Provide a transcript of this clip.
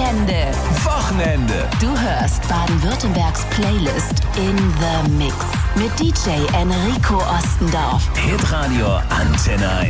Wochenende. Du hörst Baden-Württembergs Playlist in the Mix mit DJ Enrico Ostendorf. Hitradio Antenne 1.